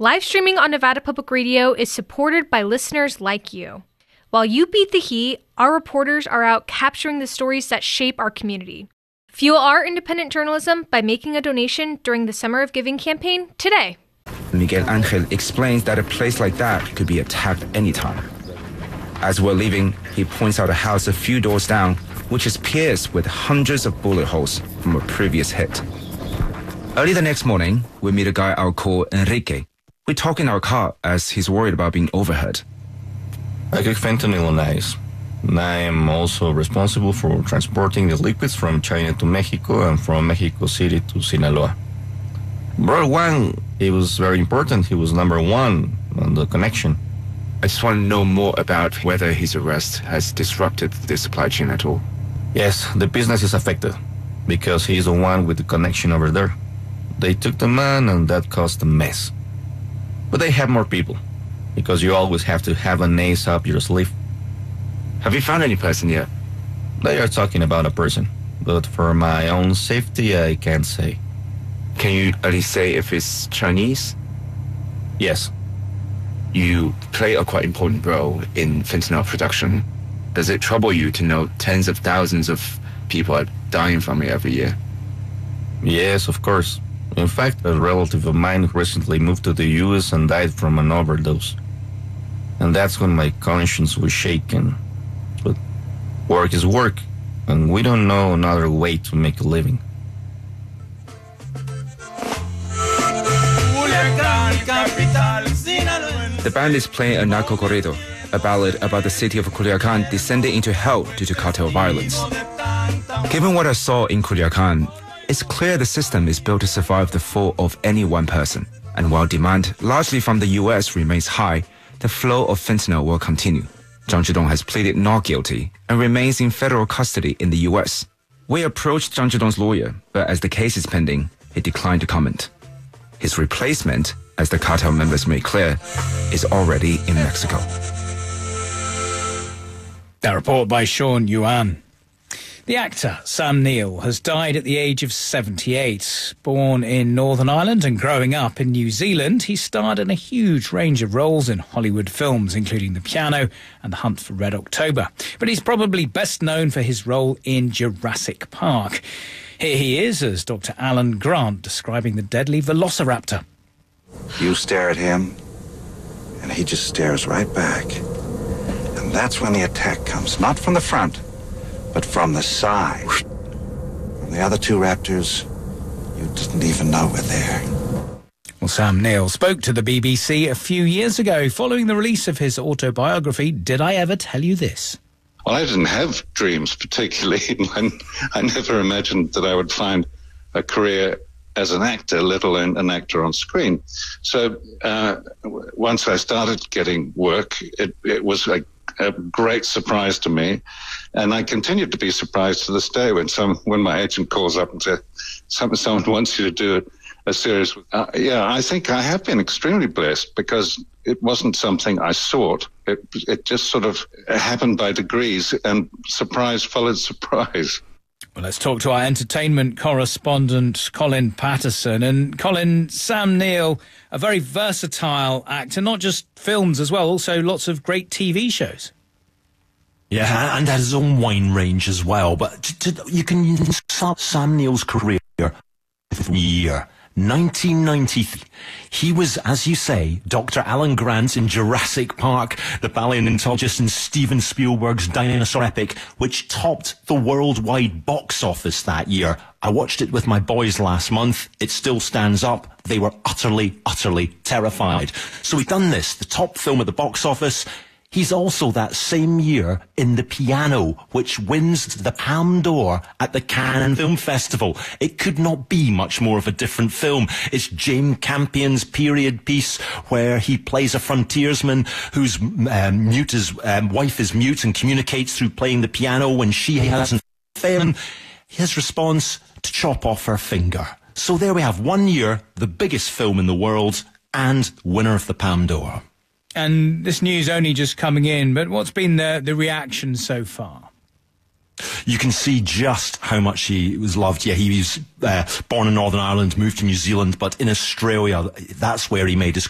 Live streaming on Nevada Public Radio is supported by listeners like you. While you beat the heat, our reporters are out capturing the stories that shape our community. Fuel our independent journalism by making a donation during the Summer of Giving campaign today. Miguel Angel explains that a place like that could be attacked anytime. As we're leaving, he points out a house a few doors down, which is pierced with hundreds of bullet holes from a previous hit. Early the next morning, we meet a guy I'll call Enrique. We talk in our car as he's worried about being overheard. I cook fentanyl on ice. I am also responsible for transporting the liquids from China to Mexico and from Mexico City to Sinaloa. Brother Juan, he was very important. He was number one on the connection. I just want to know more about whether his arrest has disrupted the supply chain at all. Yes, the business is affected because he's the one with the connection over there. They took the man and that caused a mess. But they have more people because you always have to have an ace up your sleeve. Have you found any person yet? They are talking about a person, but for my own safety, I can't say. Can you at least say if it's Chinese? Yes. You play a quite important role in fentanyl production. Does it trouble you to know tens of thousands of people are dying from it every year? Yes, of course. In fact, a relative of mine recently moved to the U.S. and died from an overdose. And that's when my conscience was shaken. But work is work, and we don't know another way to make a living. The band is playing a narco corrido, a ballad about the city of Culiacan descending into hell due to cartel violence. Given what I saw in Culiacan, it's clear the system is built to survive the fall of any one person. And while demand, largely from the US, remains high, the flow of fentanyl will continue. Zhang Zhidong has pleaded not guilty and remains in federal custody in the US. We approached Zhang Zhidong's lawyer, but as the case is pending, he declined to comment. His replacement, as the cartel members made clear, is already in Mexico. That report by Sean Yuan. The actor Sam Neill has died at the age of 78. Born in Northern Ireland and growing up in New Zealand, he starred in a huge range of roles in Hollywood films, including The Piano and The Hunt for Red October. But he's probably best known for his role in Jurassic Park. Here he is as Dr. Alan Grant describing the deadly velociraptor. You stare at him, and he just stares right back. And that's when the attack comes, not from the front, but from the side. From the other two raptors, you didn't even know were there. Well, Sam Neill spoke to the BBC a few years ago following the release of his autobiography, Did I Ever Tell You This? Well, I didn't have dreams particularly. I never imagined that I would find a career as an actor, let alone an actor on screen. So once I started getting work, it was a great surprise to me, and I continue to be surprised to this day when my agent calls up and says someone wants you to do a series. I think I have been extremely blessed because it wasn't something I sought. It just sort of happened by degrees, and surprise followed surprise. Well, let's talk to our entertainment correspondent, Colin Patterson. And Colin, Sam Neill, a very versatile actor, not just films as well, also lots of great TV shows. Yeah, and has his own wine range as well. But you can start Sam Neill's career year 1993. He was, as you say, Dr. Alan Grant in Jurassic Park, the paleontologist in Steven Spielberg's dinosaur epic, which topped the worldwide box office that year. I watched it with my boys last month. It still stands up. They were utterly, utterly terrified. So we've done this, the top film at the box office. He's also that same year in The Piano, which wins the Palme d'Or at the Cannes Film Festival. It could not be much more of a different film. It's Jane Campion's period piece where he plays a frontiersman whose wife is mute and communicates through playing the piano when she hasn't failed. His response, to chop off her finger. So there we have 1 year, the biggest film in the world, and winner of the Palme d'Or. And this news only just coming in, but what's been the reaction so far? You can see just how much he was loved. Yeah, he was born in Northern Ireland, moved to New Zealand, but in Australia, that's where he made his